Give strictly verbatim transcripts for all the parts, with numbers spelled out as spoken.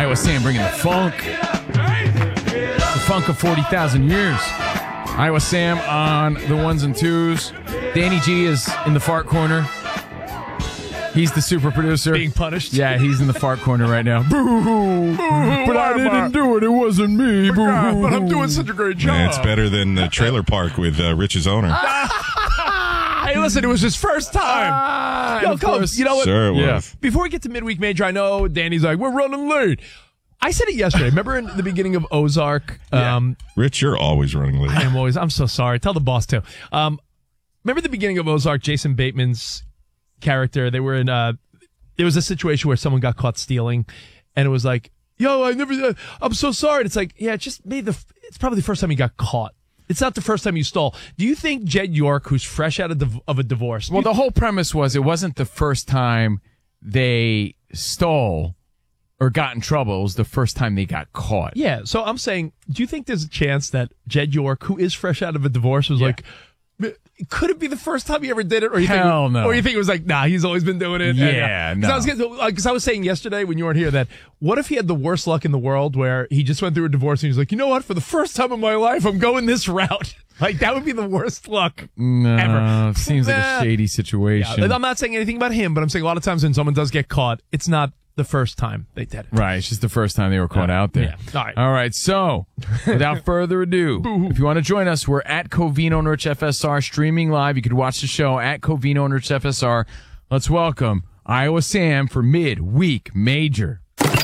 Iowa Sam bringing the funk. The funk of forty thousand years. Iowa Sam on the ones and twos. Danny G is in the fart corner. He's the super producer. Being punished? Yeah, he's in the fart corner right now. Boo-hoo. But I didn't do it. It wasn't me. But, God, but I'm doing such a great job. Man, it's better than the trailer park with uh, Rich's owner. Hey, listen, it was his first time. Ah, Yo, of come, course. you know what? Sure it Yeah. was. Before we get to midweek major, I know Danny's like, we're running late. I said it yesterday. Remember in the beginning of Ozark? Um, Rich, you're always running late. I am always, I'm so sorry. Tell the boss too. Um, remember the beginning of Ozark, Jason Bateman's character? They were in, uh, there was a situation where someone got caught stealing and it was like, yo, I never, uh, I'm so sorry. And it's like, yeah, it just made the, it's probably the first time you got caught. It's not the first time you stole. Do you think Jed York, who's fresh out of, div- of a divorce? Well, the whole premise was it wasn't the first time they stole or got in trouble. It was the first time they got caught. Yeah, so I'm saying, do you think there's a chance that Jed York, who is fresh out of a divorce, was Yeah. like, could it be the first time he ever did it? Or you Hell think, no. Or you think it was like, nah, he's always been doing it? Yeah, and, no. Because I, was, like, 'cause I was saying yesterday when you weren't here that what if he had the worst luck in the world where he just went through a divorce and he's like, you know what? For the first time in my life, I'm going this route. Like, that would be the worst luck No, ever. it seems like Nah. a shady situation. Yeah, I'm not saying anything about him, but I'm saying a lot of times when someone does get caught, it's not the first time they did it. Right, it's just the first time they were caught out there. Yeah. All right. All right, so without further ado, if you want to join us, we're at Covino and Rich F S R streaming live. You could watch the show at Covino and Rich F S R. Let's welcome Iowa Sam for Midweek Major.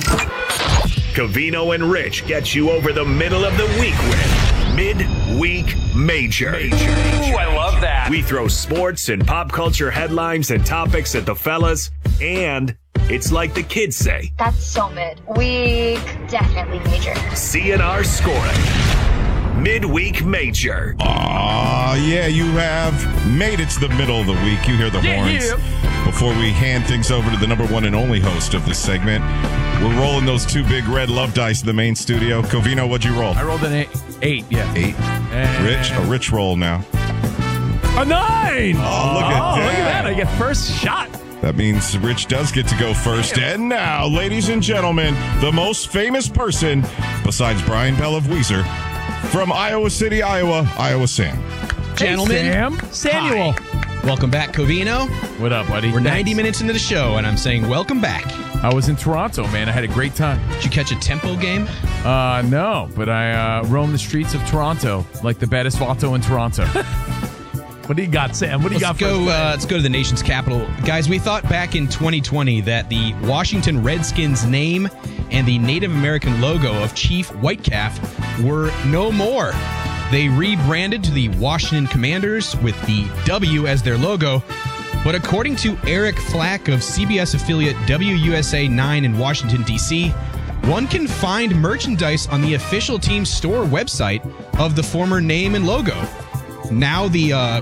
Covino and Rich gets you over the middle of the week with Midweek Major. Major. Ooh, I love that. We throw sports and pop culture headlines and topics at the fellas, and it's like the kids say. That's so mid. Week, definitely major. C N R scoring. Midweek Major. Aw, yeah, you have made it to the middle of the week. You hear the Yeah, horns. yeah. Before we hand things over to the number one and only host of this segment, we're rolling those two big red love dice in the main studio. Covino, what'd you roll? I rolled an eight. Eight, yeah. Eight. And- Rich, a rich roll now. A nine! Oh, look at Oh, that. look at that. I get first shot. That means Rich does get to go first. And now, ladies and gentlemen, the most famous person, besides Brian Bell of Weezer, from Iowa City, Iowa, Iowa Sam. Gentlemen, Hey, Sam. Samuel. welcome back, Covino. What up, buddy? We're ninety Thanks. minutes into the show, and I'm saying welcome back. I was in Toronto, man. I had a great time. Did you catch a tempo game? Uh, no, but I uh, roamed the streets of Toronto like the baddest vato in Toronto. What do you got, Sam? What do you Let's got for go. us? Uh, let's go to the nation's capital, guys. We thought back in twenty twenty that the Washington Redskins name and the Native American logo of Chief Whitecalf were no more. They rebranded to the Washington Commanders with the W as their logo. But according to Eric Flack of C B S affiliate W U S A nine in Washington, D C, one can find merchandise on the official team store website of the former name and logo. Now the, uh...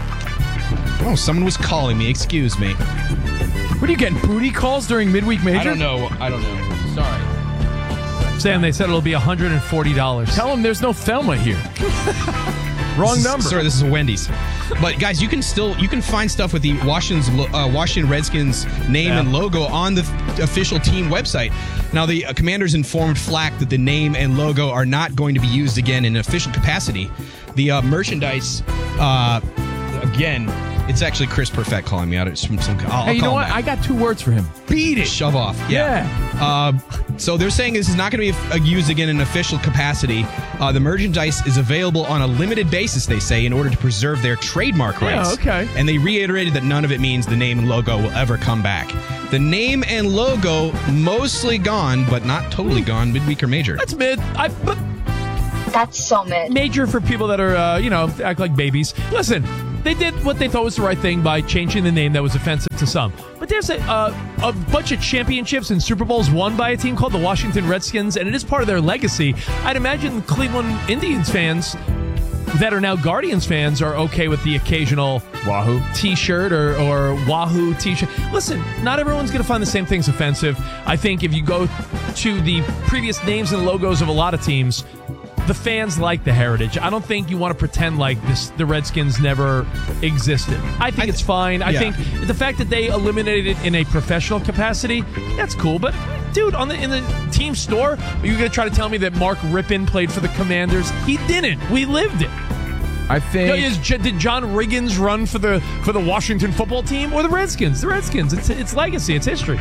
Oh, someone was calling me. Excuse me. What are you getting, booty calls during Midweek Major? I don't know. I don't know. Sorry. Sam, they said it'll be one hundred forty dollars. Tell them there's no Thelma here. Wrong This is- number. Sorry, this is a Wendy's. But guys, you can still you can find stuff with the Washington's lo- uh, Washington Redskins name Yeah. and logo on the f- official team website. Now, the uh, Commanders informed Flack that the name and logo are not going to be used again in an official capacity. The uh, merchandise, uh, again, it's actually Chris Perfett calling me out. It's from some. I'll, I'll Hey, you call know him what? back. I got two words for him. Beat it. Shove off. Yeah. Uh, so they're saying this is not going to be uh, used again in official capacity. Uh, the merchandise is available on a limited basis, they say, in order to preserve their trademark Yeah, rights. okay. And they reiterated that none of it means the name and logo will ever come back. The name and logo mostly gone, but not totally gone, midweek or major. That's mid. I, but That's so mid. major for people that are, uh, you know, act like babies. Listen, they did what they thought was the right thing by changing the name that was offensive to some. But there's a, uh, a bunch of championships and Super Bowls won by a team called the Washington Redskins, and it is part of their legacy. I'd imagine Cleveland Indians fans that are now Guardians fans are okay with the occasional Wahoo T-shirt or, or Wahoo T-shirt. Listen, not everyone's going to find the same things offensive. I think if you go to the previous names and logos of a lot of teams, the fans like the heritage. I don't think you want to pretend like this. The Redskins never existed. I think I- it's fine. I yeah. think the fact that they eliminated it in a professional capacity, that's cool. But dude, on the in the team store, are you going to try to tell me that Mark Rippon played for the Commanders? He didn't. We lived it. I think. No, is, did John Riggins run for the for the Washington football team or the Redskins? The Redskins. It's it's legacy. It's history.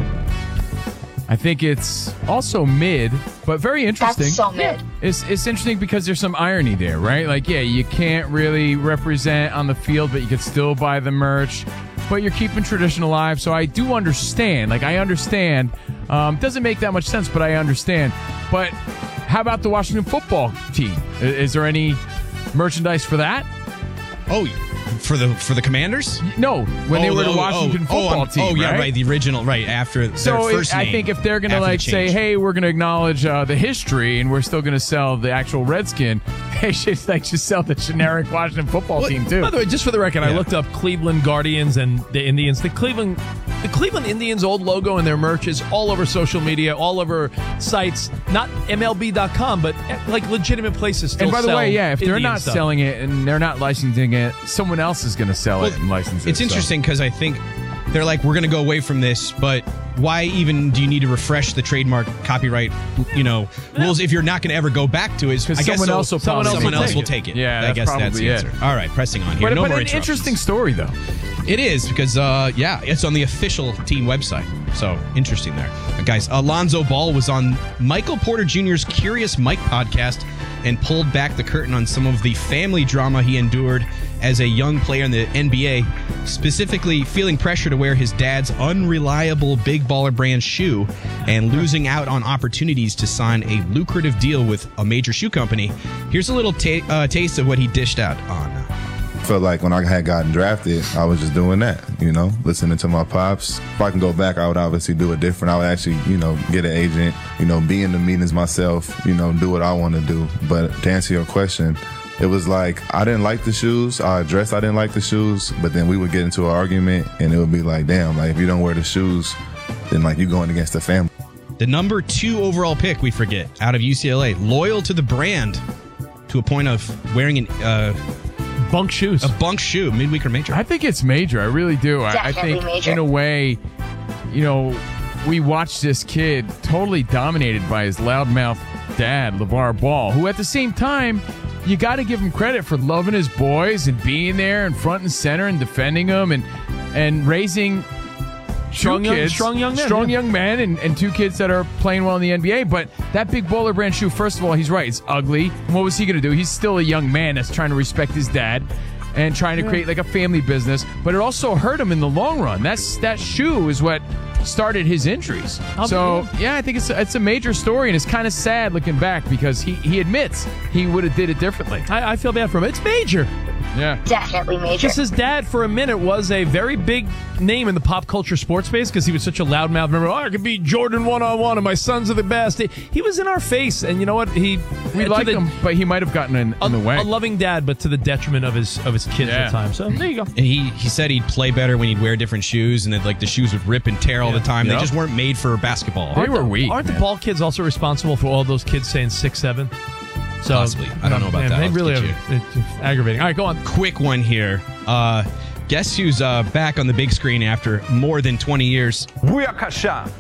I think it's also mid, but very interesting. That's so mid. It's it's interesting because there's some irony there, right? Like, yeah, you can't really represent on the field, but you could still buy the merch. But you're keeping tradition alive, so I do understand. Like, I understand. Um, doesn't make that much sense, but I understand. But how about the Washington football team? Is, is there any merchandise for that? Oh, for the for the Commanders? No, when oh, they were the oh, Washington oh, football oh, team. Oh, yeah, right? right. The original, right after their So first it, I name, think if they're going to after the like say, change. hey, we're going to acknowledge uh, the history, and we're still going to sell the actual Redskin, they should like just sell the generic Washington football team too. By the way, just for the record, I Yeah. looked up Cleveland Guardians and the Indians. The Cleveland, the Cleveland Indians old logo and their merch is all over social media, all over sites. Not M L B dot com, but like legitimate places. Still And by the sell way, yeah, if they're Indian not stuff. selling it and they're not licensing it, someone else is going to sell it Well, and license it. It's so. interesting because I think they're like, we're going to go away from this, but why even do you need to refresh the trademark copyright, you know, rules if you're not going to ever go back to it? 'Cause I guess someone so- else will someone probably else, someone take else it. will take it. Yeah, I that's guess that's probably the it. answer. All right, pressing on here. But, no but more an interruptions. interesting story, though. It is because, uh, yeah, it's on the official team website. So interesting there. Uh, guys, Alonzo Ball was on Michael Porter Junior's Curious Mike podcast and pulled back the curtain on some of the family drama he endured as a young player in the N B A, specifically feeling pressure to wear his dad's unreliable Big Baller brand shoe and losing out on opportunities to sign a lucrative deal with a major shoe company. Here's a little ta- uh, taste of what he dished out on. Felt like when I had gotten drafted, I was just doing that, you know, listening to my pops. If I can go back, I would obviously do it different. I would actually, you know, get an agent, you know, be in the meetings myself, you know, do what I want to do. But to answer your question, it was like I didn't like the shoes. I addressed I didn't like the shoes, but then we would get into an argument and it would be like, damn, like if you don't wear the shoes, then like you're going against the family. The number two overall pick, we forget, out of U C L A, loyal to the brand to a point of wearing an, uh, bunk shoes. a bunk shoe, midweek or major. I think it's major. I really do. I, I Definitely think, major. in a way, you know, we watched this kid totally dominated by his loudmouth dad, LeVar Ball, who at the same time, you got to give him credit for loving his boys and being there and front and center and defending them and and raising Strong two young- kids, strong young men, strong yeah. young men, and, and two kids that are playing well in the N B A. But that Big Baller brand shoe, first of all, he's right. It's ugly. And what was he going to do? He's still a young man that's trying to respect his dad and trying to create like a family business. But it also hurt him in the long run. That's that shoe is what started his injuries. I'll So believe yeah, I think it's it's a major story, and it's kind of sad looking back because he he admits he would have did it differently. I, I feel bad for him. It's major. Yeah. Definitely major. Just his dad, for a minute, was a very big name in the pop culture sports space because he was such a loudmouth. Remember, oh, I could beat Jordan one on one, and my sons are the best. He, he was in our face, and you know what? He We to like the- him, but he might have gotten in, a, in the way. a loving dad, but to the detriment of his of his kids Yeah. at the time. So there you go. And he, he said he'd play better when he'd wear different shoes and that like the shoes would rip and tear all the time. Yep. They just weren't made for basketball. They were weak. Aren't the man. ball kids also responsible for all those kids saying six seven? So, Possibly. I don't know about man, that. They I'll really get are it's aggravating. All right, go on. Quick one here. Uh, guess who's uh, back on the big screen after more than twenty years? Booyakasha.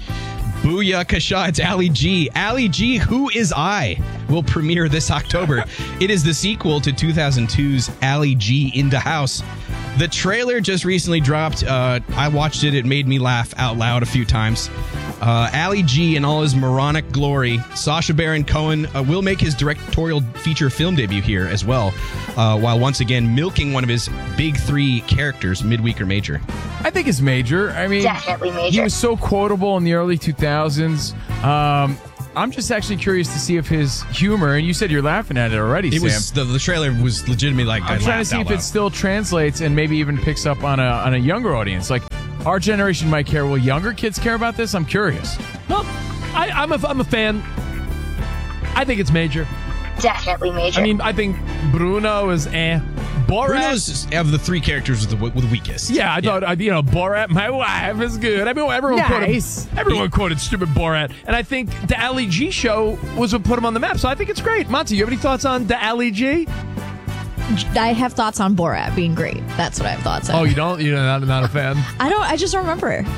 Booyakasha, it's Ali G. Ali G, Who Is I? Will premiere this October. It is the sequel to two thousand two's Ali G in the House. The trailer just recently dropped. Uh, I watched it. It made me laugh out loud a few times. Uh, Ali G in all his moronic glory. Sacha Baron Cohen uh, will make his directorial feature film debut here as well, uh, while once again milking one of his big three characters, midweek or major. I think it's major. I mean, Definitely major. he was so quotable in the early two thousands. Um, I'm just actually curious to see if his humor, and you said you're laughing at it already, It Sam. was the, the trailer was legitimately like I I'm trying to laughed see out if loud. it still translates and maybe even picks up on a on a younger audience. Like our generation might care. Will younger kids care about this? I'm curious. Well, I, I'm a I'm a fan. I think it's major. Definitely major. I mean, I think Bruno is eh. Borat. Bruno's of the three characters was the, was the weakest. Yeah, I thought uh, you know Borat. My wife is good. I mean, everyone Nice. quoted everyone quoted stupid Borat, and I think the Ali G show was what put him on the map. So I think it's great. Monty, you have any thoughts on the Ali G? I have thoughts on Borat being great. That's what I have thoughts on. Oh, you don't? You're not not a fan. I don't. I just don't remember.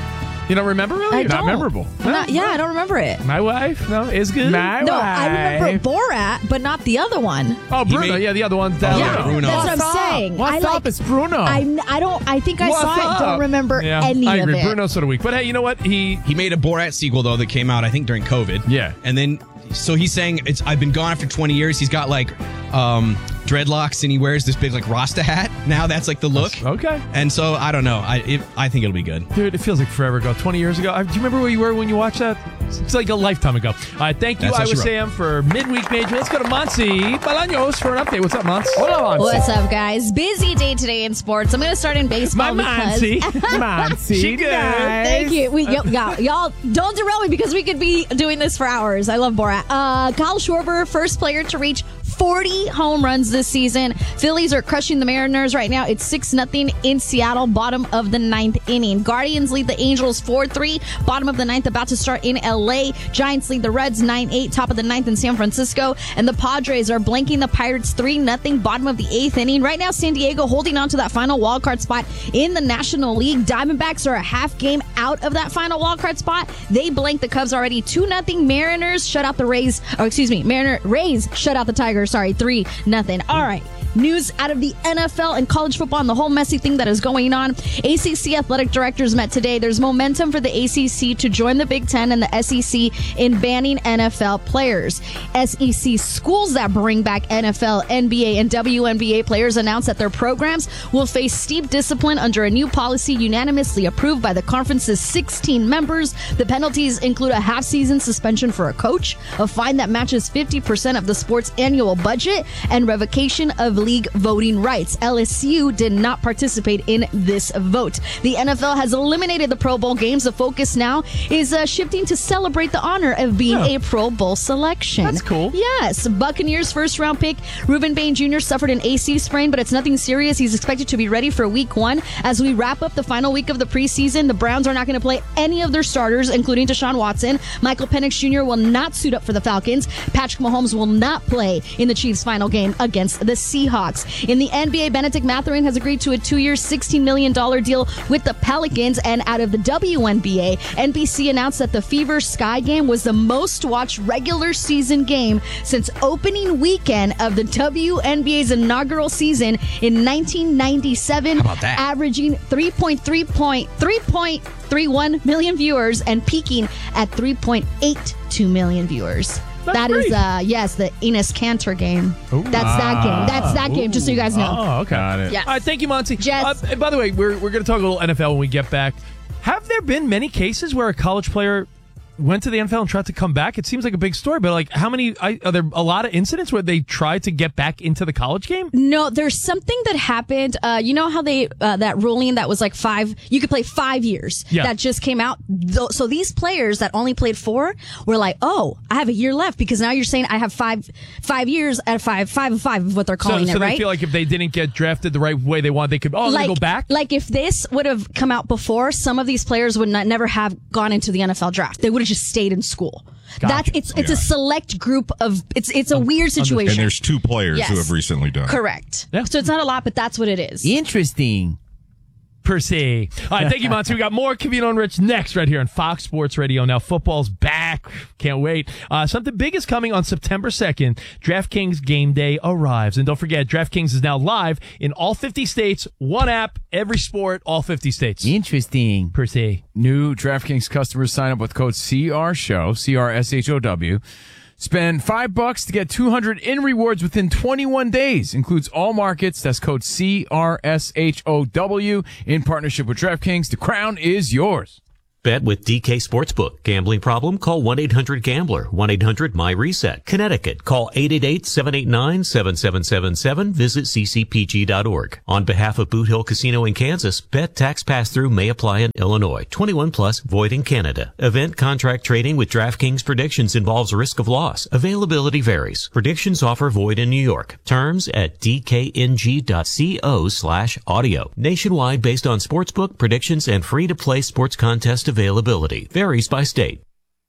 You don't remember really? I Not don't. memorable. I'm not- yeah, I don't remember it. My wife? No, is good. My No, wife. I remember Borat, but not the other one. Oh, Bruno. made- yeah, the other one's down Yeah, there. Bruno. that's what What's I'm up? saying. What's I up? like, It's Bruno. I, I don't. I think I What's saw it. up? Don't remember Yeah, any I agree. of it. Bruno's sort of weak. But hey, you know what? He He made a Borat sequel though that came out I think during COVID. Yeah. And then so he's saying it's I've been gone after twenty years. He's got like um dreadlocks and he wears this big like Rasta hat. Now that's like the look. okay. And so I don't know. I it, I think it'll be good. Dude, it feels like forever ago. twenty years ago. I, do you remember where you were when you watched that? It's like a lifetime ago. All right, thank you, That's how Iowa she wrote. Sam, for Midweek Major. Let's go to Monsi Bolaños for an update. What's up, Monsi? Hola, Monsi. What's up, guys? Busy day today in sports. I'm going to start in baseball My because. Monsi. Monsi. She good. Thank you. We, y- y'all, y'all don't derail me because we could be doing this for hours. I love Borat. Uh, Kyle Schwarber, first player to reach forty home runs this season. Phillies are crushing the Mariners right now. It's six nothing in Seattle, bottom of the ninth inning. Guardians lead the Angels four three, bottom of the ninth, about to start in L A. Giants lead the Reds nine eight, top of the ninth in San Francisco. And the Padres are blanking the Pirates three nothing, bottom of the eighth inning. Right now, San Diego holding on to that final wildcard spot in the National League. Diamondbacks are a half game out of that final wildcard spot. They blanked the Cubs already two nothing. Mariners shut out the Rays. Oh, excuse me. Mariner Rays shut out the Tigers. Sorry, three nothing. All right. News out of the N F L and college football and the whole messy thing that is going on. A C C athletic directors met today. There's momentum for the A C C to join the Big Ten and the S E C in banning N F L players. S E C schools that bring back N F L, N B A, and W N B A players announced that their programs will face steep discipline under a new policy unanimously approved by the conference's sixteen members. The penalties include a half-season suspension for a coach, a fine that matches fifty percent of the sport's annual budget, and revocation of league voting rights. L S U did not participate in this vote. The N F L has eliminated the Pro Bowl games. The focus now is uh, shifting to celebrate the honor of being Yeah. a Pro Bowl selection. That's cool. Yes. Buccaneers first round pick Reuben Bain Junior suffered an A C sprain, but it's nothing serious. He's expected to be ready for week one. As we wrap up the final week of the preseason, the Browns are not going to play any of their starters, including Deshaun Watson. Michael Penix Junior will not suit up for the Falcons. Patrick Mahomes will not play in the Chiefs' final game against the Seahawks. In the N B A, Benedict Mathurin has agreed to a two-year, sixteen million dollars deal with the Pelicans. And out of the W N B A, N B C announced that the Fever Sky game was the most-watched regular season game since opening weekend of the W N B A's inaugural season in nineteen ninety-seven, How about that? averaging three point three point three point three one million viewers and peaking at three point eight two million viewers. That's That is, great. uh, yes, the Enes Kanter game. That's that game. That's that game, just so you guys know. Oh, okay. Got it. Yes. All right, thank you, Monty. Jets. Uh, and by the way, we're, we're going to talk a little N F L when we get back. Have there been many cases where a college player went to the N F L and tried to come back? It seems like a big story, but like, how many? I, are there a lot of incidents where they tried to get back into the college game? No, there's something that happened. Uh, you know how they uh, that ruling that was like five, you could play five years. Yeah. That just came out. Th- So these players that only played four were like, oh, I have a year left because now you're saying I have five five years at five five and five is what they're So, calling so it, they right? feel like if they didn't get drafted the right way they want, they could oh, like, they go back. like if this would have come out before, some of these players would not never have gone into the N F L draft. They would have just stayed in school. That's it's it's a select group of it's it's a weird situation. And there's two players Yes. who have recently done it. Correct. Yeah. So it's not a lot, but that's what it is. Interesting. Per se. All right, thank you, Monty. We got more Covino and Rich next right here on Fox Sports Radio. Now, football's back. Can't wait. Uh, something big is coming on September second. DraftKings Game Day arrives. And don't forget, DraftKings is now live in all fifty states. One app, every sport, all fifty states. Interesting. Per se. New DraftKings customers sign up with code C R SHOW, C R S H O W. Spend five bucks to get two hundred in rewards within twenty-one days. Includes all markets. That's code C R S H O W in partnership with DraftKings. The crown is yours. Bet with D K Sportsbook. Gambling problem? Call one eight hundred gambler. one eight hundred my reset. Connecticut. Call eight eight eight, seven eight nine, seven seven seven seven. Visit c c p g dot org. On behalf of Boot Hill Casino in Kansas, bet tax pass-through may apply in Illinois. twenty-one plus, void in Canada. Event contract trading with DraftKings predictions involves risk of loss. Availability varies. Predictions offer void in New York. Terms at d k n g dot co slash audio. Nationwide based on sportsbook predictions and free-to-play sports contest availability. Varies by state.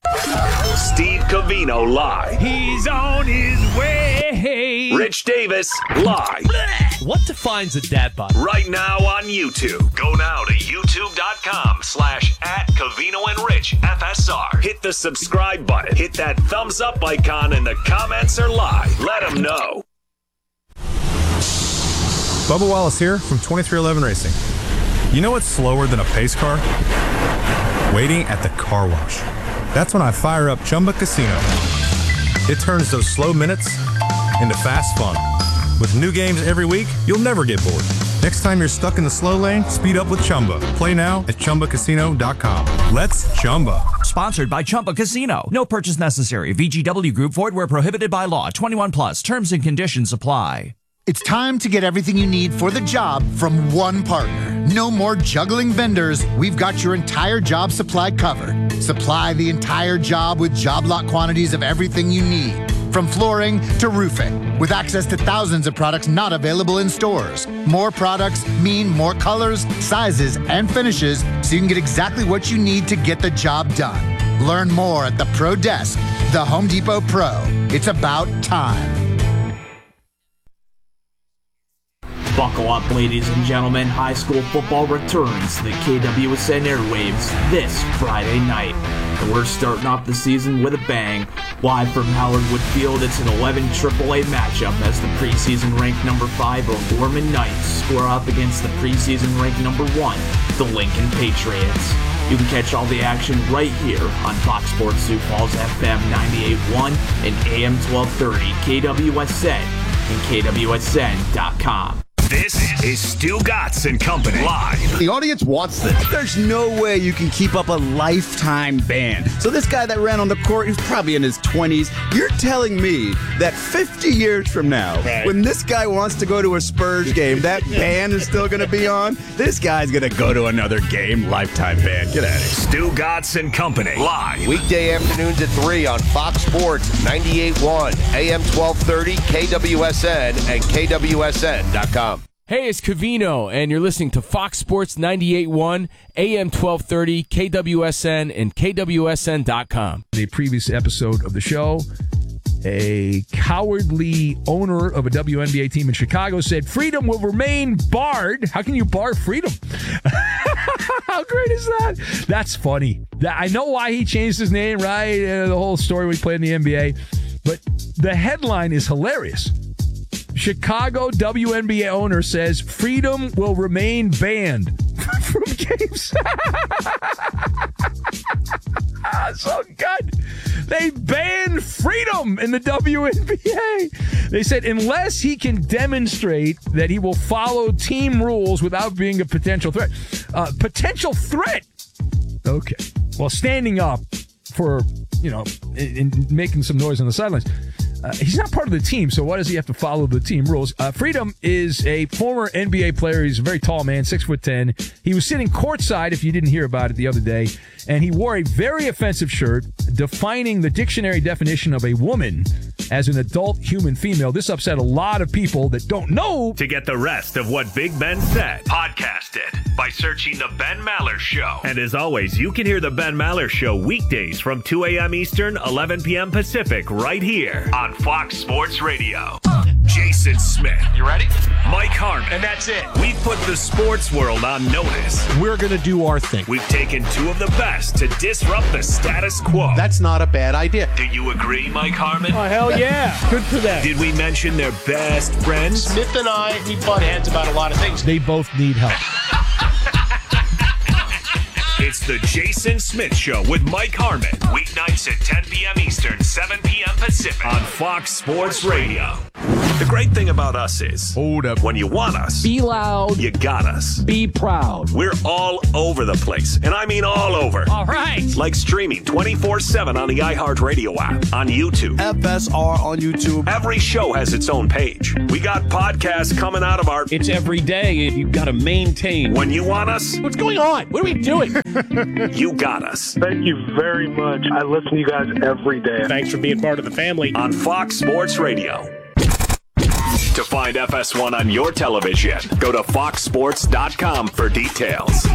Steve Covino live. He's on his way. Rich Davis live. What defines a dad bod? Right now on YouTube. Go now to youtube.com slash at Covino and Rich F S R. Hit the subscribe button. Hit that thumbs up icon, and the comments are live. Let them know. Bubba Wallace here from twenty-three eleven Racing. You know what's slower than a pace car? Waiting at the car wash. That's when I fire up Chumba Casino. It turns those slow minutes into fast fun. With new games every week, you'll never get bored. Next time you're stuck in the slow lane, speed up with Chumba. Play now at Chumba Casino dot com. Let's Chumba. Sponsored by Chumba Casino. No purchase necessary. V G W Group. Void where prohibited by law. twenty-one plus. Terms and conditions apply. It's time to get everything you need for the job from one partner. No more juggling vendors. We've got your entire job supply covered. Supply the entire job with job lot quantities of everything you need. From flooring to roofing, with access to thousands of products not available in stores. More products mean more colors, sizes, and finishes, so you can get exactly what you need to get the job done. Learn more at the Pro Desk, the Home Depot Pro. It's about time. Buckle up, ladies and gentlemen. High school football returns to the K W S N airwaves this Friday night. And we're starting off the season with a bang. Live from Howard Wood Field, it's an eleven triple A matchup as the preseason ranked number five O'Gorman Knights square up against the preseason ranked number one, the Lincoln Patriots. You can catch all the action right here on Fox Sports Sioux Falls F M ninety-eight point one and A M twelve thirty K W S N and K W S N dot com. This is Stu Gatz and Company live. The audience wants this. There's no way you can keep up a lifetime ban. So this guy that ran on the court, he's probably in his twenties. You're telling me that fifty years from now, right, when this guy wants to go to a Spurs game, that ban is still going to be on? This guy's going to go to another game, lifetime ban. Get out of here. Stu Gatz and Company live. Weekday afternoons at three on Fox Sports ninety-eight point one, A M twelve thirty, K W S N, and K W S N dot com. Hey, it's Covino, and you're listening to Fox Sports ninety-eight point one, A M twelve thirty, K W S N, and K W S N dot com. The previous episode of the show, a cowardly owner of a W N B A team in Chicago said, freedom will remain barred. How can you bar freedom? How great is that? That's funny. I know why he changed his name, right? Uh, the whole story we played in the N B A. But the headline is hilarious. Chicago W N B A owner says freedom will remain banned from games. So good. They banned freedom in the W N B A. They said unless he can demonstrate that he will follow team rules without being a potential threat. Uh, potential threat. Okay. Well, standing up for, you know, and making some noise on the sidelines. Uh, he's not part of the team, so why does he have to follow the team rules? Uh, Freedom is a former N B A player. He's a very tall man, six foot ten. He was sitting courtside, if you didn't hear about it the other day, and he wore a very offensive shirt defining the dictionary definition of a woman as an adult human female. This upset a lot of people that don't know. To get the rest of what Big Ben said, podcast it by searching The Ben Maller Show. And as always, you can hear The Ben Maller Show weekdays from two a.m. Eastern, eleven p.m. Pacific, right here on Fox Sports Radio. Jason Smith. You ready? Mike Harmon. And that's it. We've put the sports world on notice. We're going to do our thing. We've taken two of the best to disrupt the status quo. That's not a bad idea. Do you agree, Mike Harmon? Oh, hell yeah. Good for them. Did we mention their best friends? Smith and I, we butt heads about a lot of things. They both need help. It's the Jason Smith Show with Mike Harmon. Weeknights at ten p.m. Eastern, seven p.m. Pacific on Fox Sports Radio. The great thing about us is, hold up, when you want us, be loud, you got us. Be proud. We're all over the place, and I mean all over. All right. Like streaming twenty-four seven on the iHeartRadio app, on YouTube. F S R on YouTube. Every show has its own page. We got podcasts coming out of our... It's every day, and you've got to maintain. When you want us... What's going on? What are we doing? You got us. Thank you very much. I listen to you guys every day. Thanks for being part of the family. On Fox Sports Radio. To find F S one on your television, go to fox sports dot com for details.